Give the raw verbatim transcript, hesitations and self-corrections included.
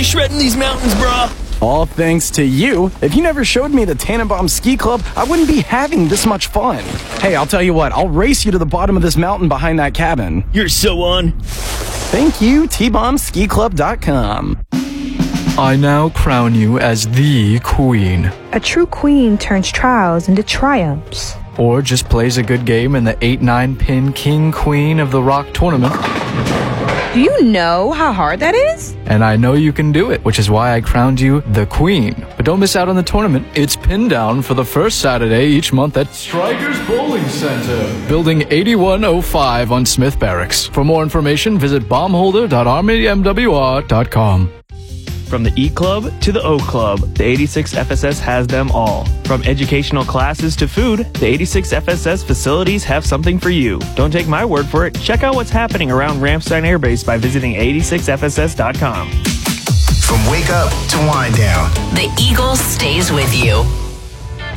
shredding these mountains, brah. All thanks to you. If you never showed me the Tannenbaum Ski Club, I wouldn't be having this much fun. Hey, I'll tell you what, I'll race you to the bottom of this mountain behind that cabin. You're so on. Thank you, T bomb ski club dot com. I now crown you as the queen. A true queen turns trials into triumphs. Or just plays a good game in the eight nine pin king queen of the rock tournament. Do you know how hard that is? And I know you can do it, which is why I crowned you the queen. But don't miss out on the tournament. It's pinned down for the first Saturday each month at Strikers Bowling Center, Building eighty-one oh five on Smith Barracks. For more information, visit bombholder dot army m w r dot com. From the E Club to the O Club, the eighty-six F S S has them all. From educational classes to food, the eighty-six F S S facilities have something for you. Don't take my word for it. Check out what's happening around Ramstein Air Base by visiting eighty-six F S S dot com. From wake up to wind down, the Eagle stays with you.